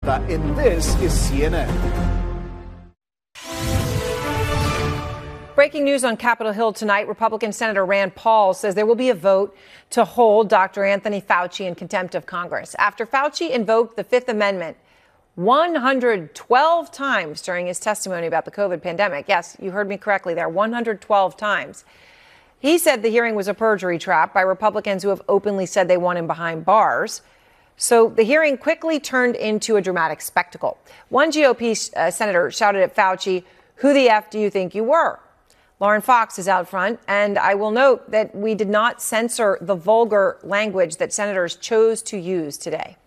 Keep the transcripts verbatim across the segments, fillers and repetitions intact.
And this is C N N. Breaking news on Capitol Hill tonight. Republican Senator Rand Paul says there will be a vote to hold Doctor Anthony Fauci in contempt of Congress after Fauci invoked the Fifth Amendment one hundred twelve times during his testimony about the COVID pandemic. Yes, you heard me correctly there, one hundred twelve times. He said the hearing was a perjury trap by Republicans who have openly said they want him behind bars. So the hearing quickly turned into a dramatic spectacle. One G O P uh, senator shouted at Fauci, "Who the F do you think you were?" Lauren Fox is out front, and I will note that we did not censor the vulgar language that senators chose to use today.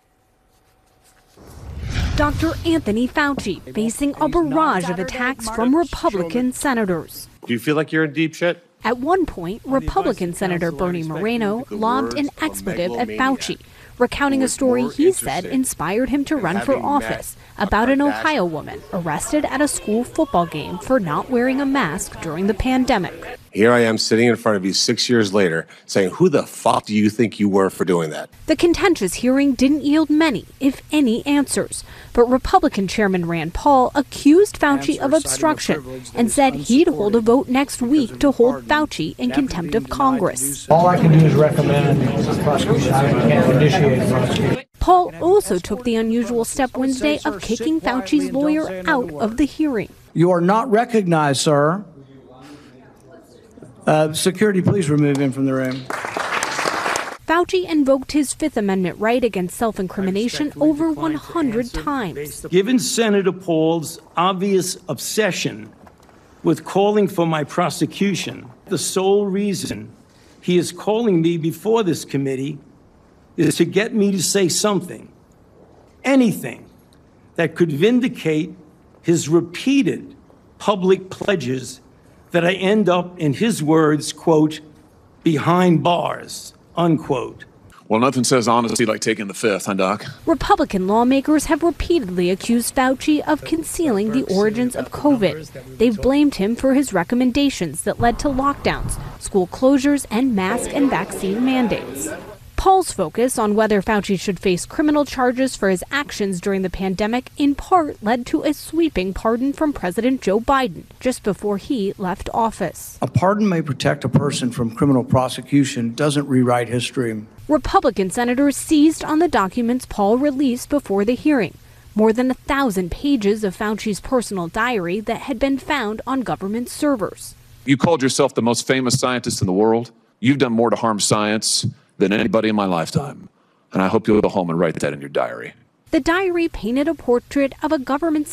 Doctor Anthony Fauci facing a barrage of attacks from Republican senators. Do you feel like you're in deep shit? At one point, Republican Senator Bernie Moreno lobbed an expletive at Fauci, recounting a story he said inspired him to run for office about an Ohio woman arrested at a school football game for not wearing a mask during the pandemic. Here I am sitting in front of you six years later saying, who the fuck do you think you were for doing that? The contentious hearing didn't yield many, if any, answers. But Republican Chairman Rand Paul accused Fauci of obstruction and said he'd hold a vote next week to hold Fauci in contempt of Congress. All I can do is recommend prosecution. I can't initiate a prosecution. Paul also took the unusual step Wednesday of kicking Fauci's lawyer out of the hearing. You are not recognized, sir. Uh, security, please remove him from the room. Fauci invoked his Fifth Amendment right against self-incrimination over one hundred times. Given Senator Paul's obvious obsession with calling for my prosecution, the sole reason he is calling me before this committee is to get me to say something, anything, that could vindicate his repeated public pledges that I end up, in his words, quote, behind bars, unquote. Well, nothing says honesty like taking the fifth, huh, Doc? Republican lawmakers have repeatedly accused Fauci of concealing the origins of COVID. They've blamed him for his recommendations that led to lockdowns, school closures, and mask and vaccine mandates. Paul's focus on whether Fauci should face criminal charges for his actions during the pandemic in part led to a sweeping pardon from President Joe Biden just before he left office. A pardon may protect a person from criminal prosecution, doesn't rewrite history. Republican senators seized on the documents Paul released before the hearing, more than a thousand pages of Fauci's personal diary that had been found on government servers. You called yourself the most famous scientist in the world. You've done more to harm science than anybody in my lifetime. And I hope you'll go home and write that in your diary. The diary painted a portrait of a government